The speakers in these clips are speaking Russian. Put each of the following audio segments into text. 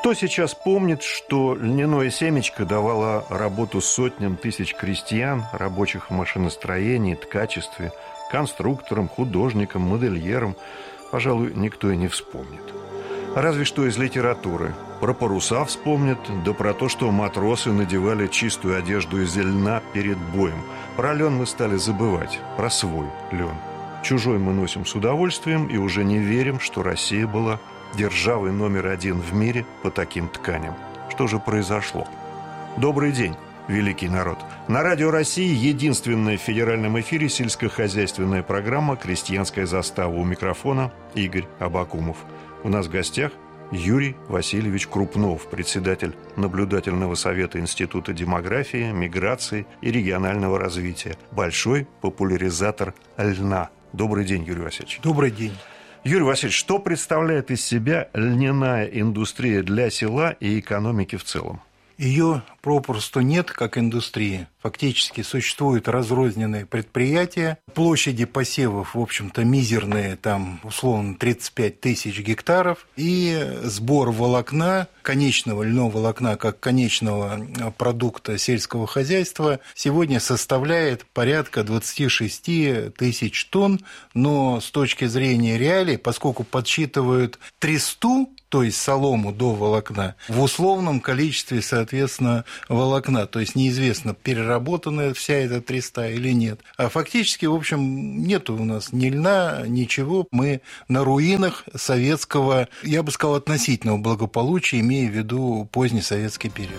Кто сейчас помнит, что льняное семечко давало работу сотням тысяч крестьян, рабочих в машиностроении, ткачестве, конструкторам, художникам, модельерам? Пожалуй, никто и не вспомнит. Разве что из литературы. Про паруса вспомнят, да про то, что матросы надевали чистую одежду из льна перед боем. Про лен мы стали забывать, про свой лен. Чужой мы носим с удовольствием и уже не верим, что Россия была державой номер один в мире по таким тканям. Что же произошло? Добрый день, великий народ. На Радио России единственная в федеральном эфире сельскохозяйственная программа «Крестьянская застава». У микрофона Игорь Абакумов. У нас в гостях Юрий Васильевич Крупнов, председатель наблюдательного совета Института демографии, миграции и регионального развития, большой популяризатор льна. Добрый день, Юрий Васильевич. Добрый день. Юрий Васильевич, что представляет из себя льняная индустрия для села и экономики в целом? Ее попросту нет как индустрии. Фактически существуют разрозненные предприятия. Площади посевов, в общем-то, мизерные, там, условно, 35 тысяч гектаров. И сбор волокна, конечного льняного волокна, как конечного продукта сельского хозяйства, сегодня составляет порядка 26 тысяч тонн. Но с точки зрения реалий, поскольку подсчитывают тресту, то есть солому до волокна, в условном количестве, соответственно, волокна. То есть неизвестно, переработанная вся эта треста или нет. А фактически, в общем, нет у нас ни льна, ничего. Мы на руинах советского, я бы сказал, относительного благополучия, имея в виду поздний советский период.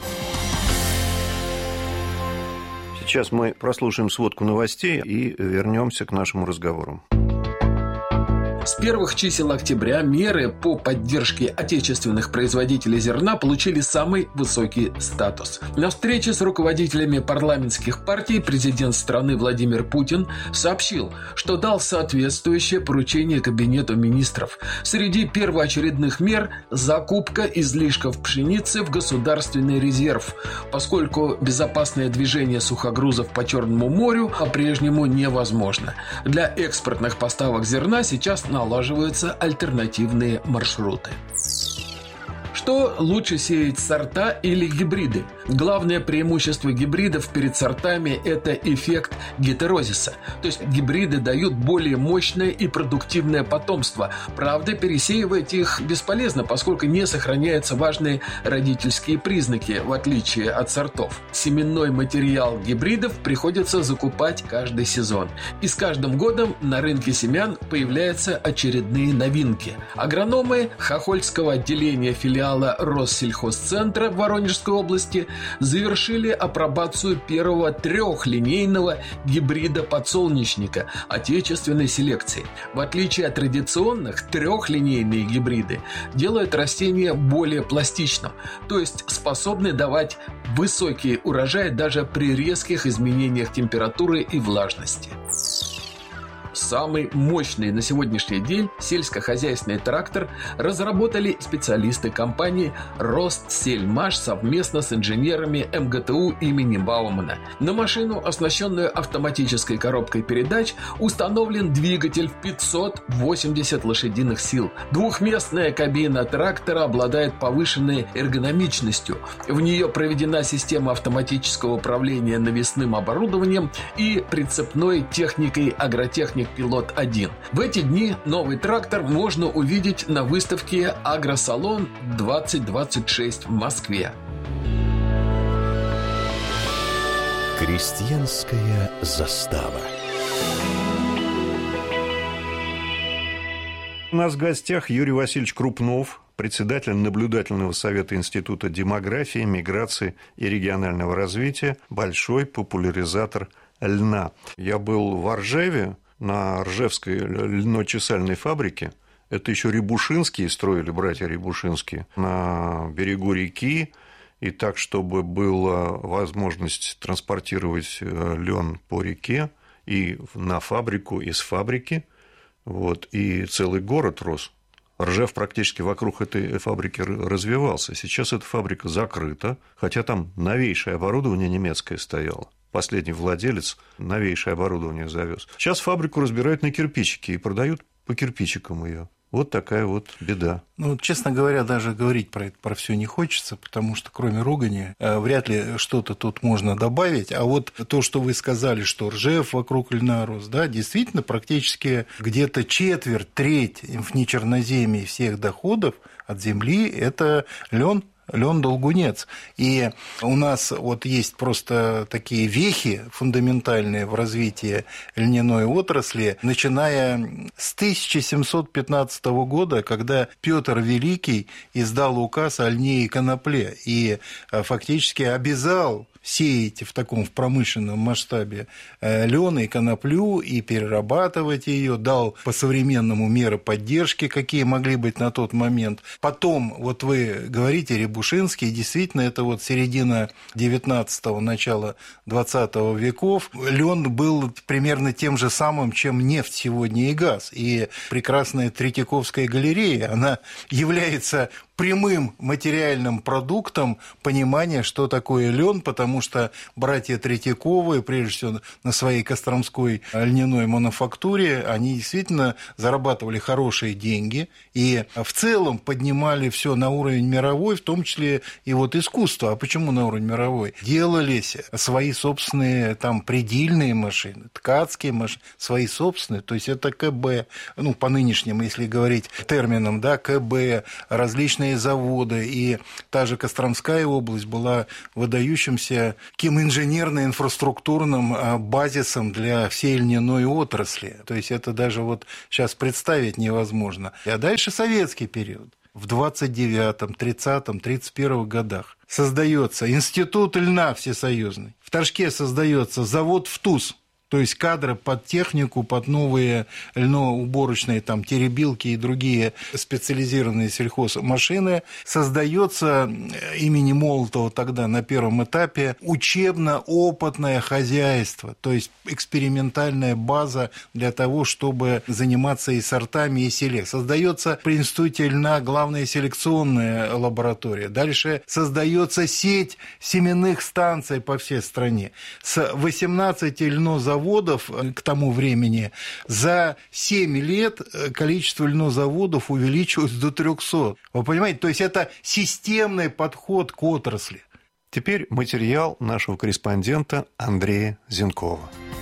Сейчас мы прослушаем сводку новостей и вернемся к нашему разговору. С первых чисел октября меры по поддержке отечественных производителей зерна получили самый высокий статус. На встрече с руководителями парламентских партий президент страны Владимир Путин сообщил, что дал соответствующее поручение Кабинету министров. Среди первоочередных мер – закупка излишков пшеницы в государственный резерв, поскольку безопасное движение сухогрузов по Черному морю по-прежнему невозможно. Для экспортных поставок зерна сейчас налаживаются альтернативные маршруты. Что лучше сеять, сорта или гибриды? Главное преимущество гибридов перед сортами – это эффект гетерозиса. То есть гибриды дают более мощное и продуктивное потомство. Правда, пересеивать их бесполезно, поскольку не сохраняются важные родительские признаки, в отличие от сортов. Семенной материал гибридов приходится закупать каждый сезон. И с каждым годом на рынке семян появляются очередные новинки. Агрономы Хохольского отделения филиала Россельхозцентра в Воронежской области завершили апробацию первого трехлинейного гибрида подсолнечника отечественной селекции. В отличие от традиционных, трехлинейные гибриды делают растение более пластичным, то есть способны давать высокий урожай даже при резких изменениях температуры и влажности. Самый мощный на сегодняшний день сельскохозяйственный трактор разработали специалисты компании «Ростсельмаш» совместно с инженерами МГТУ имени Баумана. На машину, оснащенную автоматической коробкой передач, установлен двигатель в 580 лошадиных сил. Двухместная кабина трактора обладает повышенной эргономичностью. В нее проведена система автоматического управления навесным оборудованием и прицепной техникой агротехник «Пилот-1». В эти дни новый трактор можно увидеть на выставке «Агросалон 2026» в Москве. Крестьянская застава. У нас в гостях Юрий Васильевич Крупнов, председатель наблюдательного совета Института демографии, миграции и регионального развития, большой популяризатор льна. Я был в Ржеве, на Ржевской льно-чесальной фабрике. Это еще Рябушинские строили, братья Рябушинские, на берегу реки. И так, чтобы была возможность транспортировать лен по реке и на фабрику, из фабрики. Вот, и целый город рос. Ржев практически вокруг этой фабрики развивался. Сейчас эта фабрика закрыта, хотя там новейшее оборудование немецкое стояло. Последний владелец новейшее оборудование завез. Сейчас фабрику разбирают на кирпичики и продают по кирпичикам ее. Вот такая вот беда. Ну, честно говоря, даже говорить про это, про все не хочется, потому что кроме ругани вряд ли что-то тут можно добавить. А вот то, что вы сказали, что Ржев вокруг льна рос, да, действительно, практически где-то четверть, треть в нечерноземье всех доходов от земли – это лен. Лен-долгунец. И у нас вот есть просто такие вехи фундаментальные в развитии льняной отрасли, начиная с 1715 года, когда Петр Великий издал указ о льне и конопле и фактически обязал сеять в промышленном масштабе лен и коноплю и перерабатывать ее, дал по-современному меры поддержки, какие могли быть на тот момент. Потом, вот вы говорите, Рябушинский, действительно, это вот середина 19-го, начало 20 веков. Лен был примерно тем же самым, чем нефть сегодня и газ. И прекрасная Третьяковская галерея, она является прямым материальным продуктом понимания, что такое лен, потому что братья Третьяковы, прежде всего на своей костромской льняной мануфактуре, они действительно зарабатывали хорошие деньги и в целом поднимали все на уровень мировой, в том числе и вот искусство. А почему на уровень мировой? Делались свои собственные там предельные машины, ткацкие машины, свои собственные, то есть это КБ, ну, по нынешним, если говорить терминам, да, КБ, различные заводы, и та же Костромская область была выдающимся таким инженерно-инфраструктурным базисом для всей льняной отрасли. То есть это даже вот сейчас представить невозможно. А дальше советский период. В 29-м, 30-м, 31-х годах создается институт льна всесоюзный. В Торжке создается завод «ВТУЗ». То есть кадры под технику, под новые льноуборочные там, теребилки и другие специализированные сельхозмашины. Создается имени Молотова тогда на первом этапе учебно-опытное хозяйство, то есть экспериментальная база для того, чтобы заниматься и сортами, и селек. Создается при институте льна главная селекционная лаборатория. Дальше создается сеть семенных станций по всей стране. С 18 льнозаводов к тому времени за 7 лет количество льнозаводов увеличилось до 300. Вы понимаете, то есть это системный подход к отрасли. Теперь материал нашего корреспондента Андрея Зенкова.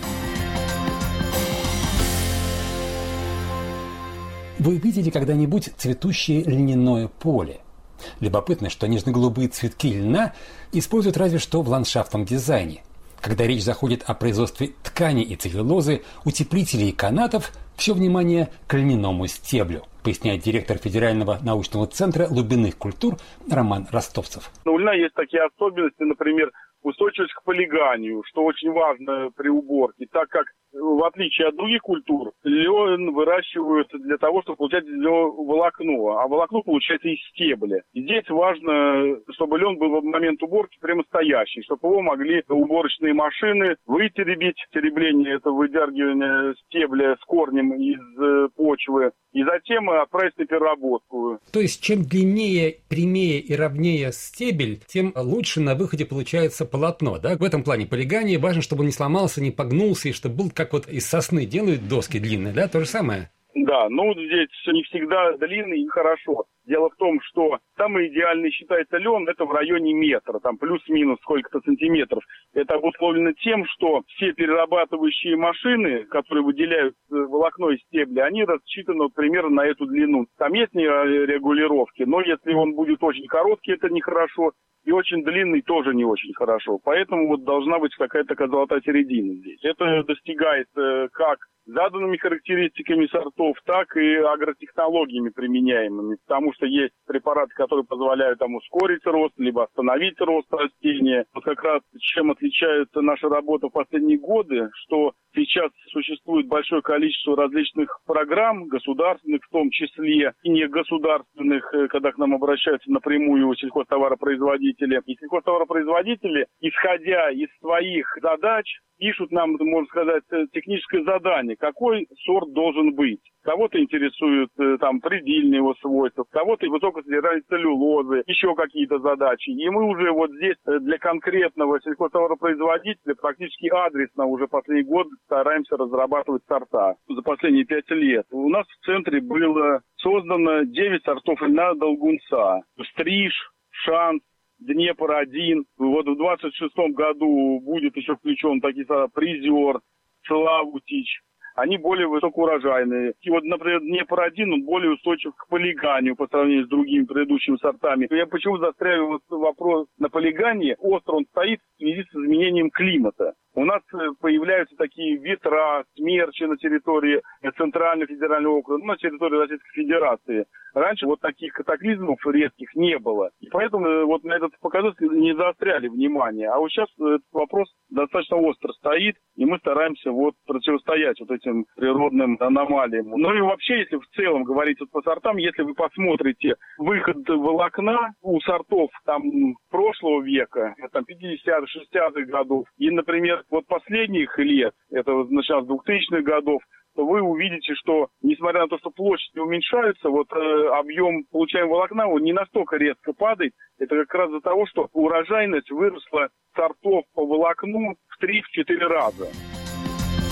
Вы видели когда-нибудь цветущее льняное поле? Любопытно, что нежно-голубые цветки льна используют разве что в ландшафтном дизайне. Когда речь заходит о производстве ткани и целлюлозы, утеплителей и канатов, все внимание к льняному стеблю, поясняет директор Федерального научного центра глубинных культур Роман Ростовцев. У льна есть такие особенности, например, устойчивость к полиганию, что очень важно при уборке, так как, в отличие от других культур, лен выращивают для того, чтобы получать волокно, а волокно получается из стебля. И здесь важно, чтобы лен был в момент уборки прямостоящий, чтобы его могли уборочные машины вытеребить. Теребление – это выдергивание стебля с корнем из почвы, и затем отправить на переработку. То есть, чем длиннее, прямее и ровнее стебель, тем лучше на выходе получается полотно, да? В этом плане полигания важно, чтобы он не сломался, не погнулся, и чтобы был, как вот из сосны делают доски длинные, да? То же самое? Да, но здесь не всегда длинный и хорошо. Дело в том, что самый идеальный считается лен, это в районе метра, там плюс-минус сколько-то сантиметров. Это обусловлено тем, что все перерабатывающие машины, которые выделяют волокно из стебля, они рассчитаны примерно на эту длину. Там есть регулировки, но если он будет очень короткий, это нехорошо, и очень длинный тоже не очень хорошо. Поэтому вот должна быть какая-то такая золотая середина здесь. Это достигает как заданными характеристиками сортов, так и агротехнологиями применяемыми, потому что есть препараты, которые позволяют там ускорить рост, либо остановить рост растения. Вот как раз чем отличается наша работа в последние годы, что сейчас существует большое количество различных программ, государственных в том числе, и негосударственных, когда к нам обращаются напрямую сельхозтоваропроизводители, сельхозтоваропроизводители. И сельхозтоваропроизводители, исходя из своих задач, пишут нам, можно сказать, техническое задание, какой сорт должен быть. Кого-то интересуют там предельные его свойства, кого-то высокое содержание целлюлозы, еще какие-то задачи. И мы уже вот здесь для конкретного сельхозтоваропроизводителя практически адресно уже последний год стараемся разрабатывать сорта. За последние 5 лет у нас в центре было создано 9 сортов льна долгунца. Стриж, Шанс, Днепр-1. Вот в 26 году будет еще включен такие сорта Призер, Славутич. Они более высокоурожайные. И вот, например, Днепр-1, он более устойчив к полиганию по сравнению с другими предыдущими сортами. Я почему застряю вопрос на полигании? Остро он стоит в связи с изменением климата. У нас появляются такие ветра, смерчи на территории Центрального федерального округа, на территории Российской Федерации. Раньше вот таких катаклизмов резких не было. И поэтому вот на этот показатель не заостряли внимание. А вот сейчас этот вопрос достаточно остро стоит, и мы стараемся вот противостоять вот этим природным аномалиям. Ну и вообще, если в целом говорить вот по сортам, если вы посмотрите выход волокна у сортов там прошлого века, там 50-х, 60-х годов, и, например, вот последних лет, это начало с 2000-х годов, то вы увидите, что, несмотря на то, что площади уменьшаются, вот объем получаемого волокна он не настолько резко падает. Это как раз из-за того, что урожайность выросла сортов по волокну в 3-4 раза.